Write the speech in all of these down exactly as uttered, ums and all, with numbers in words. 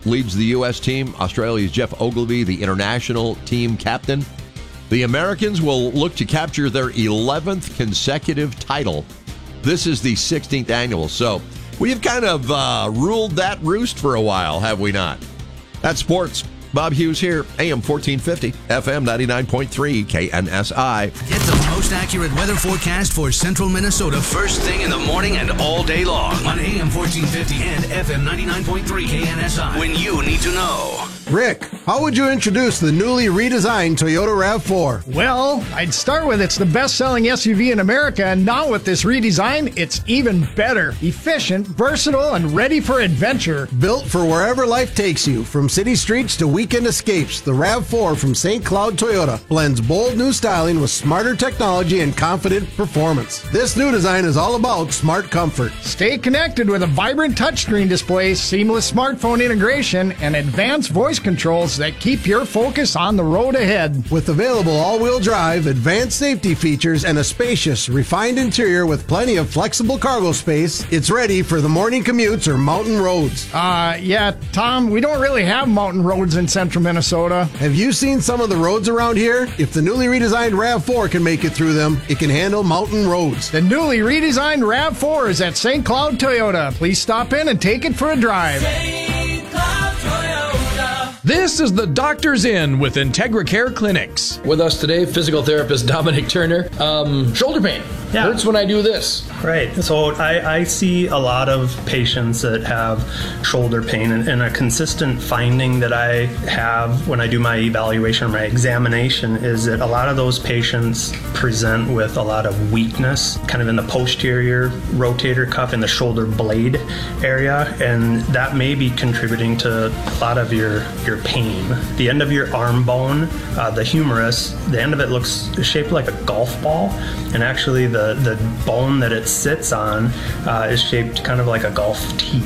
leads the U S team. Australia's Jeff Ogilvy, the international team captain. The Americans will look to capture their eleventh consecutive title. This is the sixteenth annual, so we have kind of uh, ruled that roost for a while, have we not? That's sports. Bob Hughes here, A M fourteen fifty, F M ninety-nine point three, K N S I. Get the most accurate weather forecast for central Minnesota first thing in the morning and all day long on A M fourteen fifty and F M ninety-nine point three K N S I. When you need to know. Rick, how would you introduce the newly redesigned Toyota RAV four? Well, I'd start with it's the best-selling S U V in America, and now with this redesign, it's even better. Efficient, versatile, and ready for adventure. Built for wherever life takes you, from city streets to weekend escapes, the RAV four from Saint Cloud Toyota blends bold new styling with smarter technology and confident performance. This new design is all about smart comfort. Stay connected with a vibrant touchscreen display, seamless smartphone integration, and advanced voice controls that keep your focus on the road ahead. With available all-wheel drive, advanced safety features, and a spacious, refined interior with plenty of flexible cargo space, it's ready for the morning commutes or mountain roads. Uh, yeah, Tom, we don't really have mountain roads in central Minnesota. Have you seen some of the roads around here? If the newly redesigned RAV four can make it through them, it can handle mountain roads. The newly redesigned RAV four is at Saint Cloud Toyota. Please stop in and take it for a drive. Saint Cloud Toyota. This is the Doctor's Inn with Integra Care Clinics. With us today, physical therapist Dominic Turner. Um, shoulder pain. Yeah. Hurts when I do this. Right. So I, I see a lot of patients that have shoulder pain, and, and a consistent finding that I have when I do my evaluation or my examination is that a lot of those patients present with a lot of weakness kind of in the posterior rotator cuff and the shoulder blade area, and that may be contributing to a lot of your, your pain. The end of your arm bone, uh, the humerus, the end of it looks shaped like a golf ball, and actually the The, the bone that it sits on uh, is shaped kind of like a golf tee.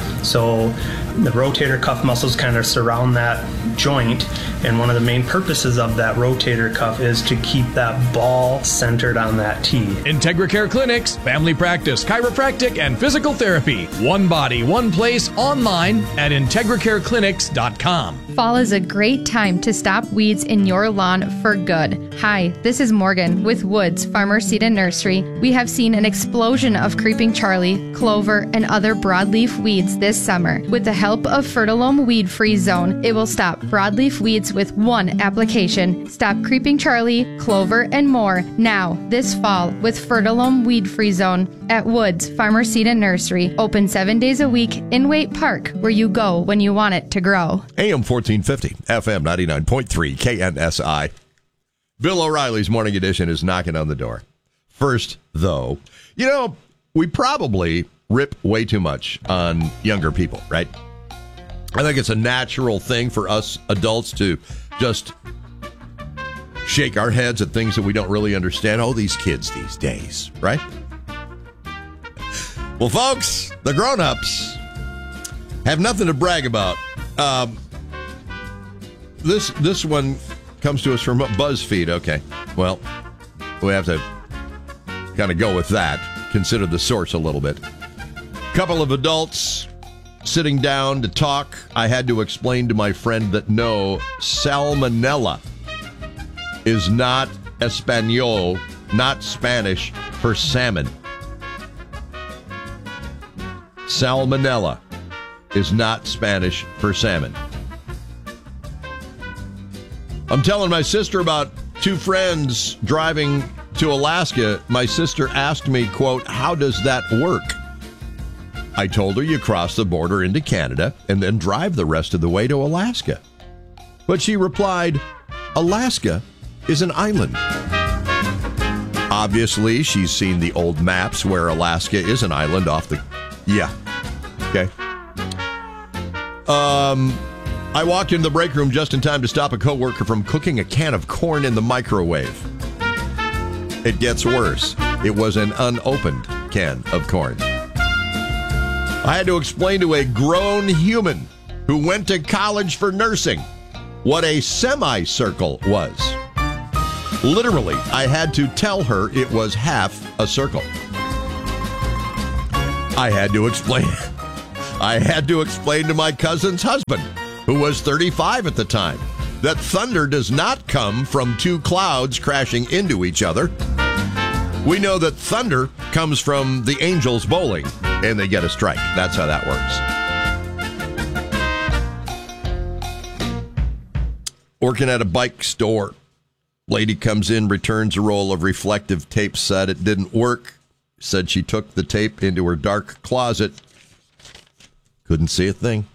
So the rotator cuff muscles kind of surround that joint, and one of the main purposes of that rotator cuff is to keep that ball centered on that tee. Integra Care Clinics, family practice, chiropractic, and physical therapy. One body, one place, online at integra care clinics dot com. Fall is a great time to stop weeds in your lawn for good. Hi, this is Morgan with Woods Farmer Seed and Nursery. We have seen an explosion of creeping Charlie, clover, and other broadleaf weeds this summer. With the help of Fertilome Weed Free Zone, it will stop broadleaf weeds with one application. Stop creeping Charlie, clover, and more now this fall with Fertilome Weed Free Zone at Woods Farmer Seed and Nursery. Open seven days a week in Waite Park, where you go when you want it to grow. A M fourteen fifty, F M ninety-nine point three, K N S I. Bill O'Reilly's Morning Edition is knocking on the door. First, though, you know, we probably rip way too much on younger people, right? I think it's a natural thing for us adults to just shake our heads at things that we don't really understand. Oh, these kids these days, right? Well, folks, the grown-ups have nothing to brag about. Um, this this one comes to us from BuzzFeed. Okay, well, we have to kind of go with that. Consider the source a little bit. Couple of adults sitting down to talk. I had to explain to my friend that no, salmonella is not Espanol, not Spanish for salmon. Salmonella is not Spanish for salmon. I'm telling my sister about two friends driving to Alaska. My sister asked me, quote, how does that work? I told her you cross the border into Canada and then drive the rest of the way to Alaska. But she replied, Alaska is an island. Obviously, she's seen the old maps where Alaska is an island off the... Yeah. Okay. Um, I walked into the break room just in time to stop a coworker from cooking a can of corn in the microwave. It gets worse. It was an unopened can of corn. I had to explain to a grown human who went to college for nursing what a semicircle was. Literally, I had to tell her it was half a circle. I had to explain. I had to explain to my cousin's husband, who was thirty-five at the time, that thunder does not come from two clouds crashing into each other. We know that thunder comes from the Angels bowling, and they get a strike. That's how that works. Working at a bike store. Lady comes in, returns a roll of reflective tape, said it didn't work. Said she took the tape into her dark closet. Couldn't see a thing.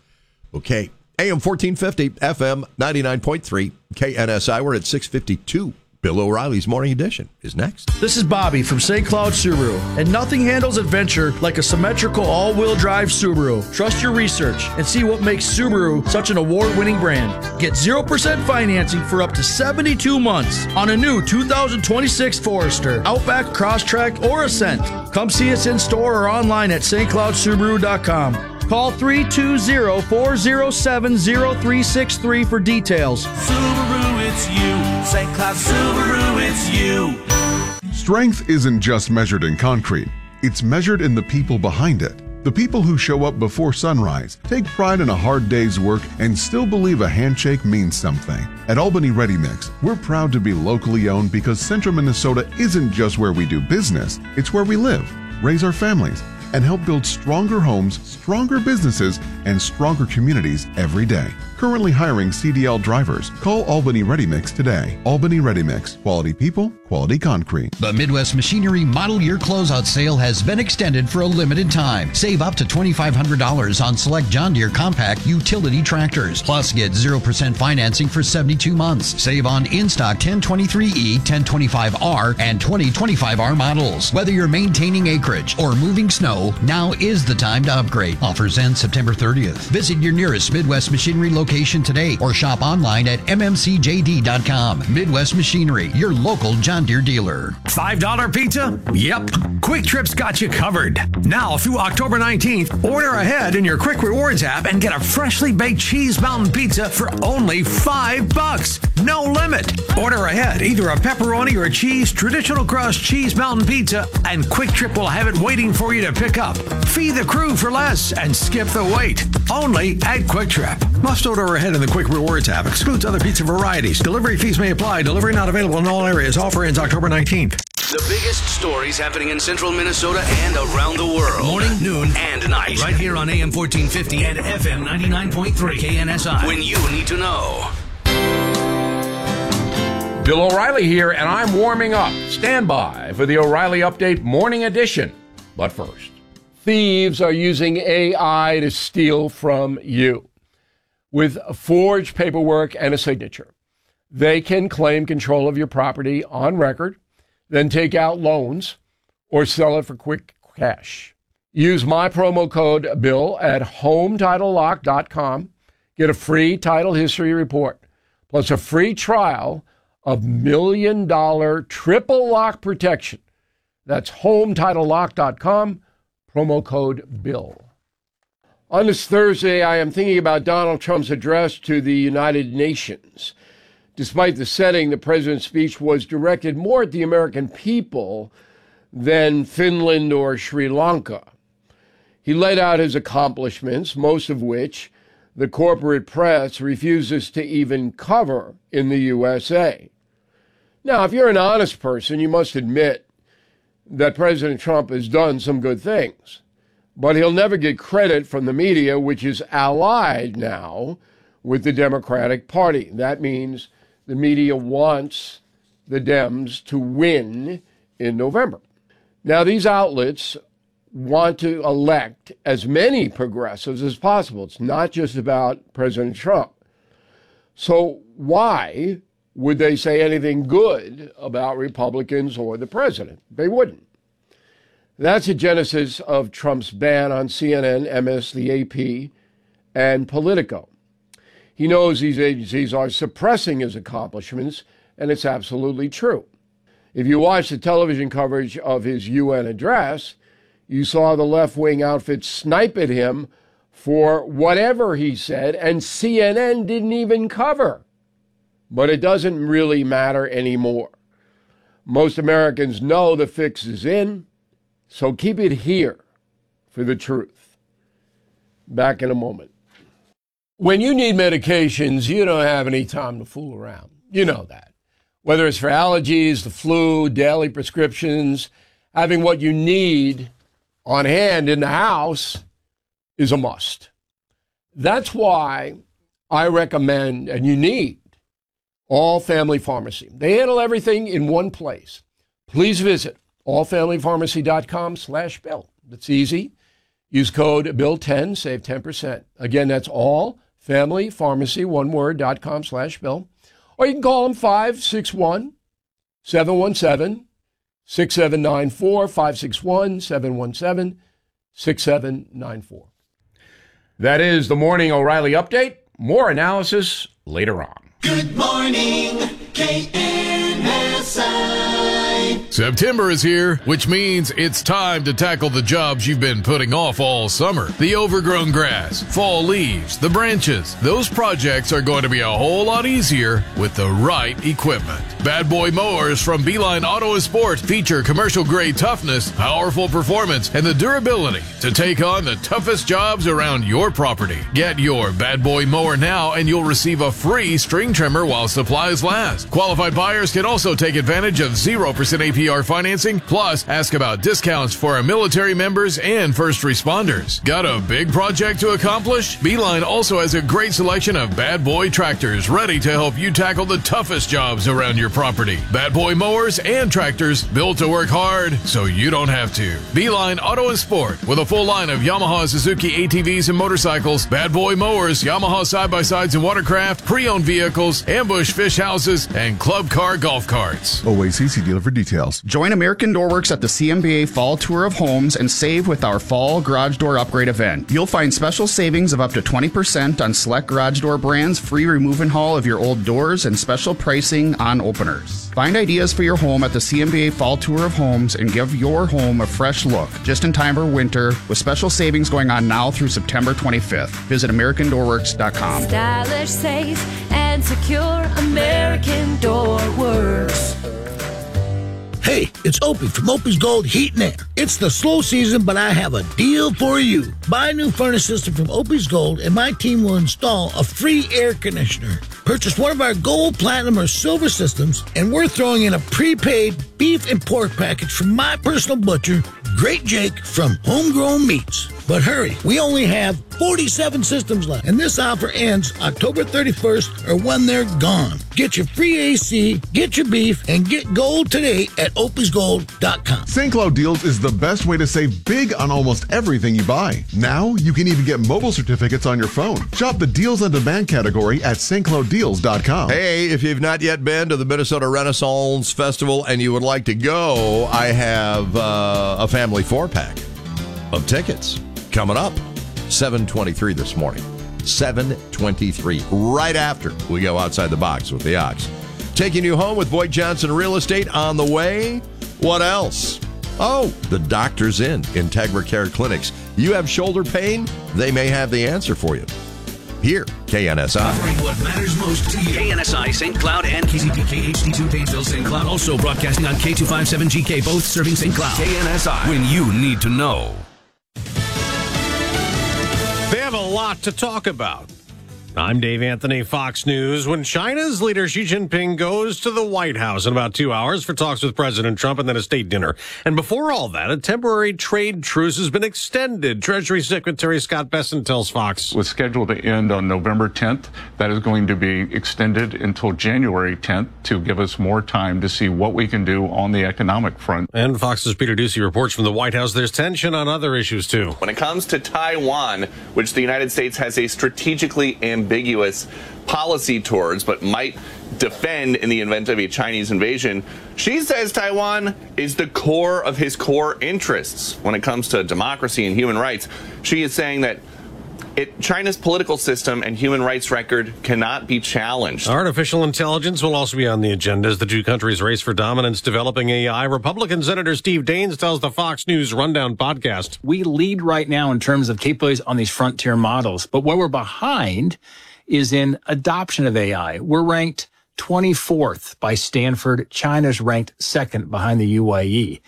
Okay. A M fourteen fifty, F M ninety-nine point three, K N S I. We're at six fifty-two. Bill O'Reilly's Morning Edition is next. This is Bobby from Saint Cloud Subaru, and nothing handles adventure like a symmetrical all-wheel drive Subaru. Trust your research and see what makes Subaru such an award-winning brand. Get zero percent financing for up to seventy-two months on a new two thousand twenty-six Forester, Outback, Crosstrek, or Ascent. Come see us in store or online at st cloud subaru dot com. Call three two zero, four zero seven, zero three six three for details. Subaru, it's you. Saint Cloud Subaru, it's you. Strength isn't just measured in concrete. It's measured in the people behind it. The people who show up before sunrise, take pride in a hard day's work, and still believe a handshake means something. At Albany Ready Mix, we're proud to be locally owned because Central Minnesota isn't just where we do business. It's where we live, raise our families, and help build stronger homes, stronger businesses, and stronger communities every day. Currently hiring C D L drivers. Call Albany Ready Mix today. Albany Ready Mix. Quality people, quality concrete. The Midwest Machinery Model Year Closeout Sale has been extended for a limited time. Save up to twenty-five hundred dollars on select John Deere compact utility tractors. Plus, get zero percent financing for seventy-two months. Save on in-stock ten twenty-three E, ten twenty-five R, and twenty twenty-five R models. Whether you're maintaining acreage or moving snow, now is the time to upgrade. Offers end September thirtieth. Visit your nearest Midwest Machinery location today or shop online at m m c j d dot com. Midwest Machinery, your local John Deere dealer. five dollar pizza? Yep. Quick Trip's got you covered. Now through October nineteenth, order ahead in your Quick Rewards app and get a freshly baked cheese mountain pizza for only five bucks. No limit. Order ahead, either a pepperoni or a cheese traditional crust cheese mountain pizza, and Quick Trip will have it waiting for you to pick up. Feed the crew for less and skip the wait. Only at Quick Trip. Must order ahead in the Quick Rewards app. Excludes other pizza varieties. Delivery fees may apply. Delivery not available in all areas. Offer ends October nineteenth. The biggest stories happening in central Minnesota and around the world. Morning, noon, and night. Right here on A M fourteen fifty and F M ninety-nine point three K N S I. When you need to know. Bill O'Reilly here, and I'm warming up. Stand by for the O'Reilly Update Morning Edition. But first, thieves are using A I to steal from you. With forged paperwork and a signature, they can claim control of your property on record, then take out loans or sell it for quick cash. Use my promo code BILL at home title lock dot com. Get a free title history report, plus a free trial of million dollar triple lock protection. That's home title lock dot com, promo code BILL. On this Thursday, I am thinking about Donald Trump's address to the United Nations. Despite the setting, the president's speech was directed more at the American people than Finland or Sri Lanka. He laid out his accomplishments, most of which the corporate press refuses to even cover in the U S A. Now, if you're an honest person, you must admit that President Trump has done some good things. But he'll never get credit from the media, which is allied now with the Democratic Party. That means the media wants the Dems to win in November. Now, these outlets want to elect as many progressives as possible. It's not just about President Trump. So why would they say anything good about Republicans or the president? They wouldn't. That's the genesis of Trump's ban on C N N, M S, the A P, and Politico. He knows these agencies are suppressing his accomplishments, and it's absolutely true. If you watch the television coverage of his U N address, you saw the left-wing outfit snipe at him for whatever he said, and C N N didn't even cover. But it doesn't really matter anymore. Most Americans know the fix is in. So keep it here for the truth. Back in a moment. When you need medications, you don't have any time to fool around. You know that. Whether it's for allergies, the flu, daily prescriptions, having what you need on hand in the house is a must. That's why I recommend, and you need, All Family Pharmacy. They handle everything in one place. Please visit allfamilypharmacy.com slash bill. That's easy. Use code bill ten, save ten percent. Again, that's allfamilypharmacy, one word, dot com slash bill. Or you can call them five six one, seven one seven, six seven nine four, five six one, seven one seven, six seven nine four. That is the Morning O'Reilly Update. More analysis later on. Good morning, K N S I. September is here, which means it's time to tackle the jobs you've been putting off all summer. The overgrown grass, fall leaves, the branches. Those projects are going to be a whole lot easier with the right equipment. Bad Boy Mowers from Beeline Auto and Sport feature commercial-grade toughness, powerful performance, and the durability to take on the toughest jobs around your property. Get your Bad Boy Mower now, and you'll receive a free string trimmer while supplies last. Qualified buyers can also take advantage of zero percent A P R financing, plus ask about discounts for our military members and first responders. Got a big project to accomplish? Beeline also has a great selection of Bad Boy tractors ready to help you tackle the toughest jobs around your property. Bad Boy mowers and tractors built to work hard so you don't have to. Beeline Auto and Sport with a full line of Yamaha, Suzuki A T Vs and motorcycles, Bad Boy mowers, Yamaha side-by-sides and watercraft, pre-owned vehicles, ambush fish houses, and club car golf carts. O A C C dealer for details. Join American Doorworks at the C M B A Fall Tour of Homes and save with our Fall Garage Door Upgrade event. You'll find special savings of up to twenty percent on select garage door brands, free remove and haul of your old doors, and special pricing on openers. Find ideas for your home at the C M B A Fall Tour of Homes and give your home a fresh look, just in time for winter, with special savings going on now through September twenty-fifth. Visit American Doorworks dot com. Stylish, safe, and secure. American Doorworks. Hey, it's Opie from Opie's Gold Heat and Air. It's the slow season, but I have a deal for you. Buy a new furnace system from Opie's Gold, and my team will install a free air conditioner. Purchase one of our gold, platinum, or silver systems, and we're throwing in a prepaid beef and pork package from my personal butcher, Great Jake from Homegrown Meats. But hurry, we only have forty-seven systems left, and this offer ends October thirty-first or when they're gone. Get your free A C, get your beef, and get gold today at Opie's Gold dot com. Saint Cloud Deals is the best way to save big on almost everything you buy. Now, you can even get mobile certificates on your phone. Shop the Deals on Demand category at Saint Cloud Deals dot com. Hey, if you've not yet been to the Minnesota Renaissance Festival and you would like to go, I have uh, a family four-pack of tickets coming up. seven twenty-three this morning. seven twenty-three. Right after we go outside the box with the Ox. Taking you home with Boyd Johnson Real Estate on the way. What else? Oh, the Doctor's Inn, Integra Care Clinics. You have shoulder pain? They may have the answer for you. Here, K N S I. Covering what matters most to you. K N S I, Saint Cloud, and K C P K H D two, Painesville, Saint Cloud. Also broadcasting on K two fifty-seven G K, both serving Saint Cloud. K N S I, when you need to know. They have a lot to talk about. I'm Dave Anthony, Fox News. When China's leader Xi Jinping goes to the White House in about two hours for talks with President Trump and then a state dinner. And before all that, a temporary trade truce has been extended. Treasury Secretary Scott Bessent tells Fox. Was scheduled to end on November tenth. That is going to be extended until January tenth to give us more time to see what we can do on the economic front. And Fox's Peter Ducey reports from the White House there's tension on other issues, too. When it comes to Taiwan, which the United States has a strategically ambiguous policy towards, but might defend in the event of a Chinese invasion, Xi says Taiwan is the core of his core interests. When it comes to democracy and human rights, Xi is saying that It, China's political system and human rights record cannot be challenged. Artificial intelligence will also be on the agenda as the two countries race for dominance developing A I. Republican Senator Steve Daines tells the Fox News Rundown podcast. We lead right now in terms of capabilities on these frontier models, but where we're behind is in adoption of A I. We're ranked twenty-fourth by Stanford. China's ranked second behind the U A E.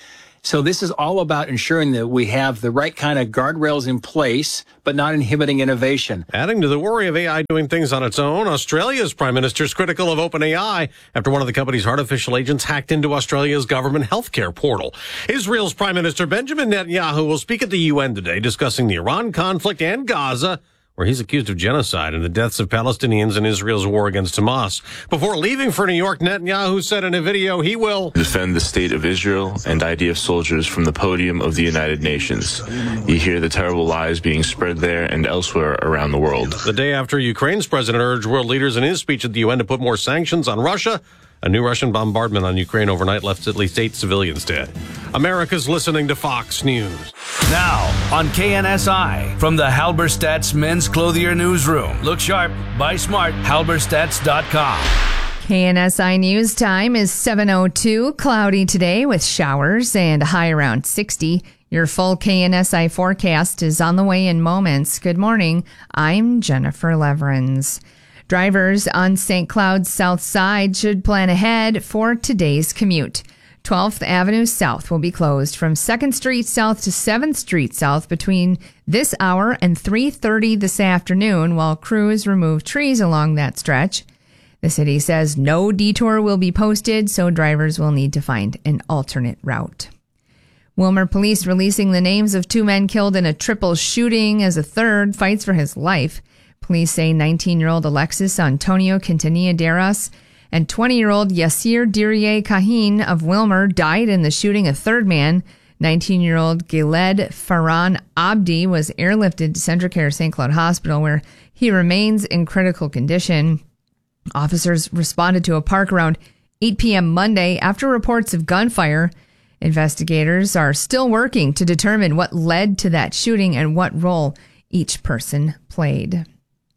So this is all about ensuring that we have the right kind of guardrails in place, but not inhibiting innovation. Adding to the worry of A I doing things on its own, Australia's prime minister is critical of OpenAI after one of the company's artificial agents hacked into Australia's government healthcare portal. Israel's Prime Minister Benjamin Netanyahu will speak at the U N today discussing the Iran conflict and Gaza, where he's accused of genocide and the deaths of Palestinians in Israel's war against Hamas. Before leaving for New York, Netanyahu said in a video he will defend the state of Israel and I D F soldiers from the podium of the United Nations. You hear the terrible lies being spread there and elsewhere around the world. The day after Ukraine's president urged world leaders in his speech at the U N to put more sanctions on Russia, a new Russian bombardment on Ukraine overnight left at least eight civilians dead. America's listening to Fox News. Now on K N S I from the Halberstadt's Men's Clothier Newsroom. Look sharp, buy smart, halberstadts dot com. K N S I News time is seven oh two. Cloudy today with showers and a high around sixty. Your full K N S I forecast is on the way in moments. Good morning. I'm Jennifer Leverins. Drivers on Saint Cloud's South Side should plan ahead for today's commute. twelfth Avenue South will be closed from second Street South to seventh Street South between this hour and three thirty this afternoon while crews remove trees along that stretch. The city says no detour will be posted, so drivers will need to find an alternate route. Wilmer police releasing the names of two men killed in a triple shooting as a third fights for his life. Police say nineteen-year-old Alexis Antonio Quintanilla Deras and twenty-year-old Yasir Dirie Kahin of Wilmer died in the shooting. A third man, nineteen-year-old Giled Farhan Abdi, was airlifted to Centracare Saint Cloud Hospital, where he remains in critical condition. Officers responded to a park around eight p.m. Monday after reports of gunfire. Investigators are still working to determine what led to that shooting and what role each person played.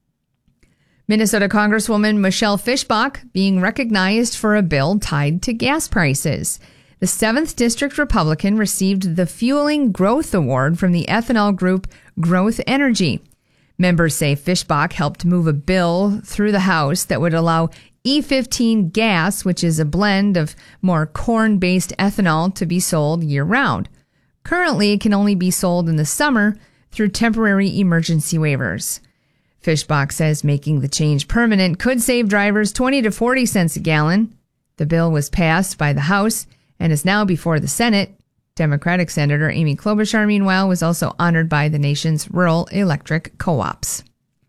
Minnesota Congresswoman Michelle Fischbach being recognized for a bill tied to gas prices. The seventh District Republican received the Fueling Growth Award from the ethanol group Growth Energy. Members say Fischbach helped move a bill through the House that would allow E fifteen gas, which is a blend of more corn-based ethanol, to be sold year-round. Currently, it can only be sold in the summer through temporary emergency waivers. Fischbach says making the change permanent could save drivers twenty to forty cents a gallon. The bill was passed by the House and is now before the Senate. Democratic Senator Amy Klobuchar, meanwhile, was also honored by the nation's rural electric co-ops.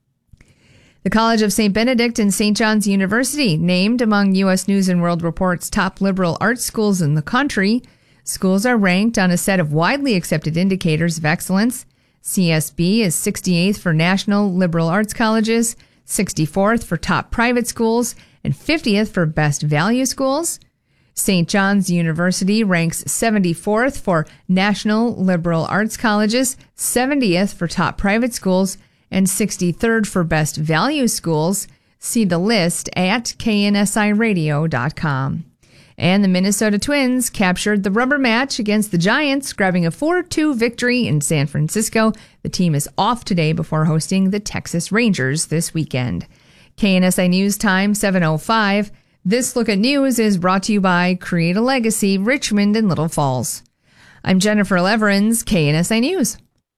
The College of Saint Benedict and Saint John's University named among U S News and World Report's top liberal arts schools in the country. Schools are ranked on a set of widely accepted indicators of excellence. C S B is sixty-eighth for national liberal arts colleges, sixty-fourth for top private schools, and fiftieth for best value schools. Saint John's University ranks seventy-fourth for national liberal arts colleges, seventieth for top private schools, and sixty-third for best value schools. See the list at K N S I radio dot com. And the Minnesota Twins captured the rubber match against the Giants, grabbing a four two victory in San Francisco. The team is off today before hosting the Texas Rangers this weekend. K N S I News Time, seven oh five. This Look at News is brought to you by Create a Legacy, Richmond and Little Falls. I'm Jennifer Leverins, K N S I News.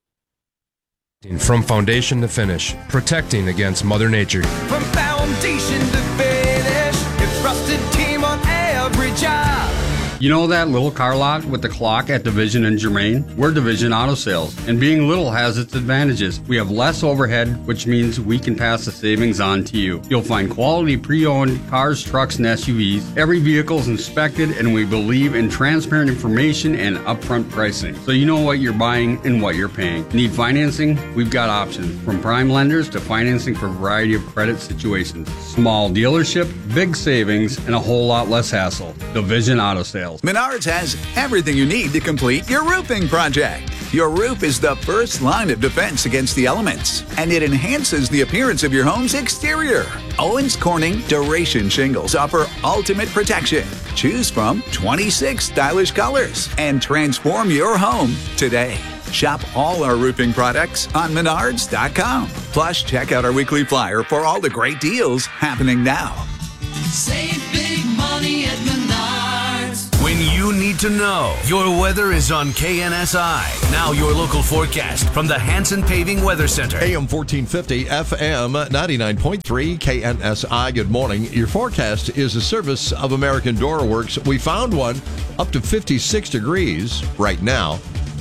From foundation to finish, protecting against Mother Nature. From foundation to finish, a trusted team on every job. You know that little car lot with the clock at Division and Germain? We're Division Auto Sales, and being little has its advantages. We have less overhead, which means we can pass the savings on to you. You'll find quality pre-owned cars, trucks, and S U Vs. Every vehicle is inspected, and we believe in transparent information and upfront pricing, so you know what you're buying and what you're paying. Need financing? We've got options, from prime lenders to financing for a variety of credit situations. Small dealership, big savings, and a whole lot less hassle. Division Auto Sales. Menards has everything you need to complete your roofing project. Your roof is the first line of defense against the elements, and it enhances the appearance of your home's exterior. Owens Corning Duration Shingles offer ultimate protection. Choose from twenty-six stylish colors and transform your home today. Shop all our roofing products on menards dot com. Plus, check out our weekly flyer for all the great deals happening now. Save big money at Menards. When you need to know. Your weather is on K N S I. Now your local forecast from the Hanson Paving Weather Center. A M fourteen fifty, F M ninety-nine point three, K N S I. Good morning. Your forecast is a service of American Door Works. We found one up to fifty-six degrees right now.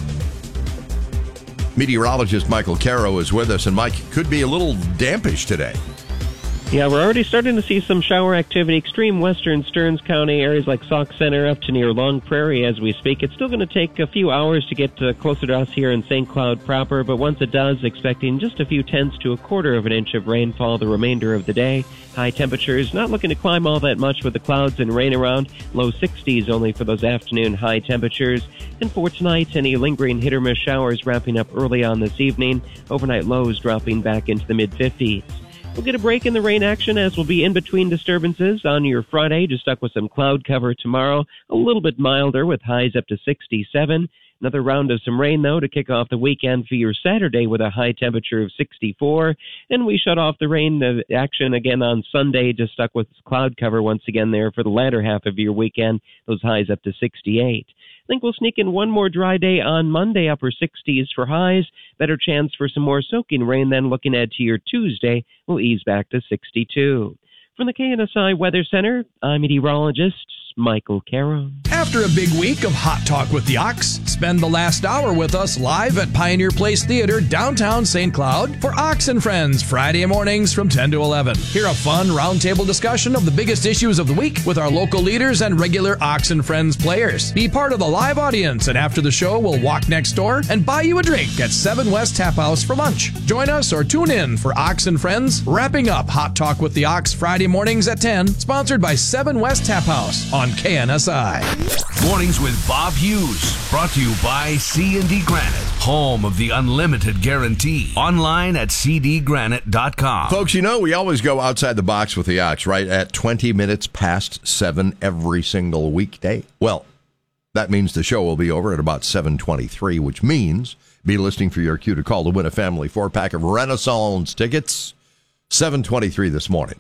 Meteorologist Michael Caro is with us, and Mike, could be a little dampish today. Yeah, we're already starting to see some shower activity. Extreme western Stearns County, areas like Sauk Center up to near Long Prairie as we speak. It's still going to take a few hours to get uh, closer to us here in Saint Cloud proper, but once it does, expecting just a few tenths to a quarter of an inch of rainfall the remainder of the day. High temperatures not looking to climb all that much with the clouds and rain around. Low sixties only for those afternoon high temperatures. And for tonight, any lingering hit or miss showers wrapping up early on this evening. Overnight lows dropping back into the mid-fifties. We'll get a break in the rain action as we'll be in between disturbances on your Friday. Just stuck with some cloud cover tomorrow. A little bit milder with highs up to sixty-seven. Another round of some rain, though, to kick off the weekend for your Saturday with a high temperature of sixty-four. And we shut off the rain action again on Sunday. Just stuck with cloud cover once again there for the latter half of your weekend. Those highs up to sixty-eight. I think we'll sneak in one more dry day on Monday, upper sixties for highs. Better chance for some more soaking rain then looking ahead to your Tuesday. We'll ease back to sixty-two. From the K N S I Weather Center, I'm meteorologist Michael Caro. After a big week of Hot Talk with the Ox, spend the last hour with us live at Pioneer Place Theater, downtown Saint Cloud, for Ox and Friends, Friday mornings from ten to eleven. Hear a fun roundtable discussion of the biggest issues of the week with our local leaders and regular Ox and Friends players. Be part of the live audience, and after the show, we'll walk next door and buy you a drink at Seven West Tap House for lunch. Join us or tune in for Ox and Friends, wrapping up Hot Talk with the Ox Friday mornings at ten, sponsored by Seven West Tap House on K N S I. Mornings with Bob Hughes, brought to you by C and D Granite, home of the unlimited guarantee. Online at c d granite dot com. Folks, you know, we always go outside the box with the Ox, right? At twenty minutes past seven every single weekday. Well, that means the show will be over at about seven twenty-three, which means be listening for your cue to call to win a family four-pack of Renaissance tickets. seven twenty-three this morning.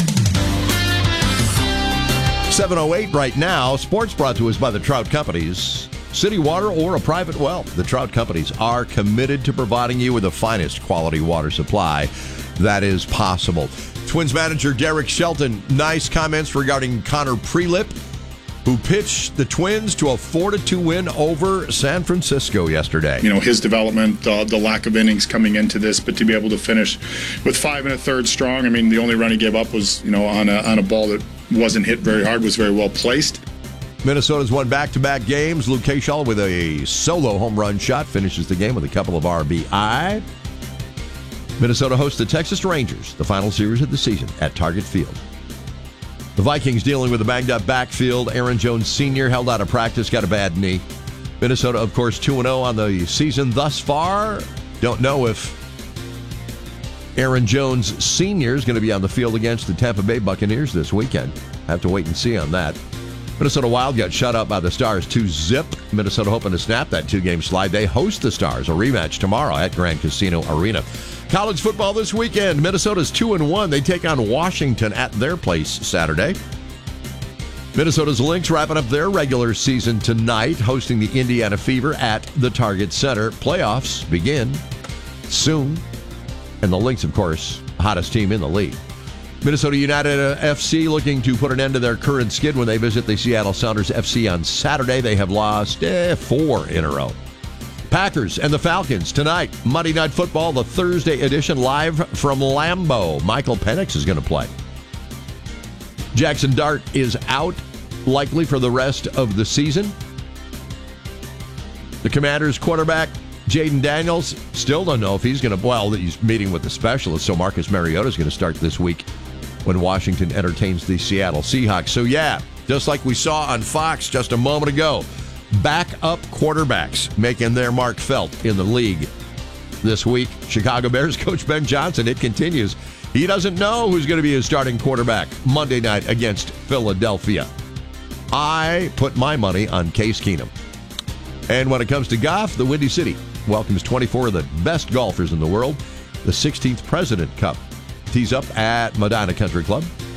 seven oh eight right now. Sports brought to us by the Trout Companies. City water or a private well, the Trout Companies are committed to providing you with the finest quality water supply that is possible. Twins manager Derek Shelton, nice comments regarding Connor Prelip, who pitched the Twins to a four to two win over San Francisco yesterday. You know, his development, uh, the lack of innings coming into this, but to be able to finish with five and a third strong. I mean, the only run he gave up was, you know, on a, on a ball that wasn't hit very hard, was very well placed. Minnesota's won back-to-back games. Luke Keschall with a solo home run shot finishes the game with a couple of R B I. Minnesota hosts the Texas Rangers, the final series of the season at Target Field. The Vikings dealing with a banged-up backfield. Aaron Jones Senior held out of practice, got a bad knee. Minnesota, of course, two and oh on the season thus far. Don't know if Aaron Jones Senior is going to be on the field against the Tampa Bay Buccaneers this weekend. Have to wait and see on that. Minnesota Wild got shut up by the Stars two zip. Minnesota hoping to snap that two-game slide. They host the Stars, a rematch tomorrow at Grand Casino Arena. College football this weekend. Minnesota's two and one. They take on Washington at their place Saturday. Minnesota's Lynx wrapping up their regular season tonight, hosting the Indiana Fever at the Target Center. Playoffs begin soon. And the Lynx, of course, hottest team in the league. Minnesota United F C looking to put an end to their current skid when they visit the Seattle Sounders F C on Saturday. They have lost eh, four in a row. Packers and the Falcons tonight. Monday Night Football, the Thursday edition, live from Lambeau. Michael Penix is going to play. Jackson Dart is out, likely for the rest of the season. The Commanders quarterback, Jaden Daniels, still don't know if he's going to, well, he's meeting with the specialist, so Marcus Mariota is going to start this week when Washington entertains the Seattle Seahawks. So, yeah, just like we saw on Fox just a moment ago, backup quarterbacks making their mark felt in the league this week. Chicago Bears coach Ben Johnson, it continues. He doesn't know who's going to be his starting quarterback Monday night against Philadelphia. I put my money on Case Keenum. And when it comes to golf, the Windy City welcomes twenty-four of the best golfers in the world. The sixteenth President Cup tees up at Medina Country Club.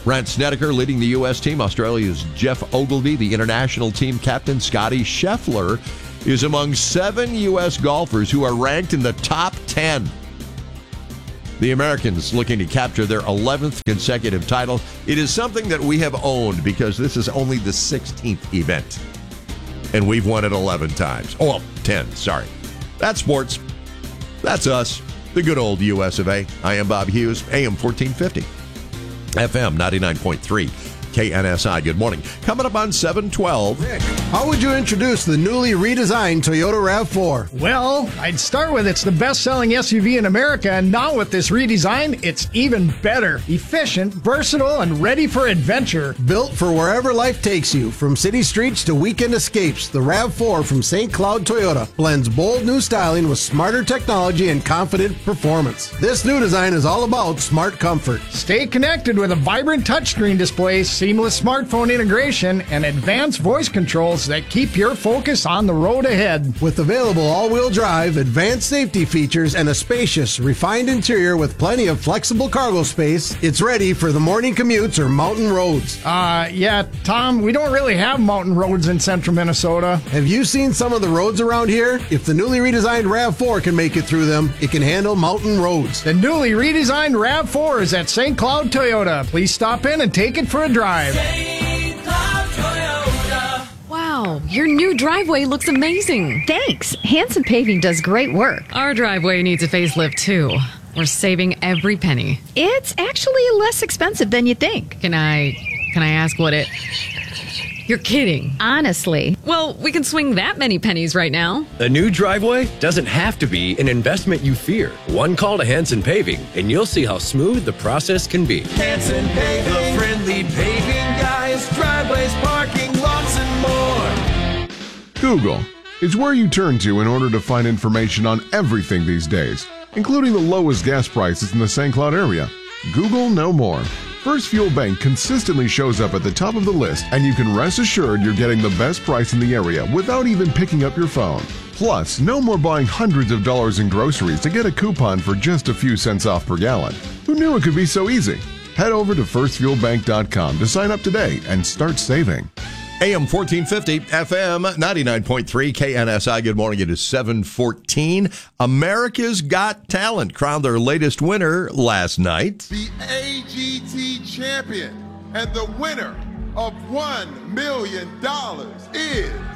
Brant Snedeker leading the U S team. Australia's Jeff Ogilvy, the international team captain. Scotty Scheffler is among seven U S golfers who are ranked in the top ten. The Americans looking to capture their eleventh consecutive title. It is something that we have owned because this is only the sixteenth event. And we've won it eleven times. Oh, well, ten, sorry. That's sports. That's us, the good old U S of A. I am Bob Hughes, A M fourteen fifty, F M ninety-nine point three. K N S I. Good morning. Coming up on seven twelve. Rick, how would you introduce the newly redesigned Toyota RAV four? Well, I'd start with it's the best-selling S U V in America, and now with this redesign, it's even better. Efficient, versatile, and ready for adventure. Built for wherever life takes you, from city streets to weekend escapes, the RAV four from Saint Cloud Toyota blends bold new styling with smarter technology and confident performance. This new design is all about smart comfort. Stay connected with a vibrant touchscreen display, seamless smartphone integration, and advanced voice controls that keep your focus on the road ahead. With available all-wheel drive, advanced safety features, and a spacious, refined interior with plenty of flexible cargo space, it's ready for the morning commutes or mountain roads. Uh, yeah, Tom, we don't really have mountain roads in central Minnesota. Have you seen some of the roads around here? If the newly redesigned RAV four can make it through them, it can handle mountain roads. The newly redesigned RAV four is at Saint Cloud Toyota. Please stop in and take it for a drive. Wow, your new driveway looks amazing. Thanks. Hanson Paving does great work. Our driveway needs a facelift too. We're saving every penny. It's actually less expensive than you think. Can I, can I ask what it... You're kidding. Honestly. Well, we can swing that many pennies right now. A new driveway doesn't have to be an investment you fear. One call to Hanson Paving, and you'll see how smooth the process can be. Hanson Paving, the friendly paving guys, driveways, parking lots, and more. Google is where you turn to in order to find information on everything these days, including the lowest gas prices in the Saint Cloud area. Google no more. First Fuel Bank consistently shows up at the top of the list, and you can rest assured you're getting the best price in the area without even picking up your phone. Plus, no more buying hundreds of dollars in groceries to get a coupon for just a few cents off per gallon. Who knew it could be so easy? Head over to first fuel bank dot com to sign up today and start saving. A M fourteen fifty, F M ninety-nine point three, K N S I. Good morning. It is seven fourteen. America's Got Talent crowned their latest winner last night. The A G T champion and the winner of one million dollars is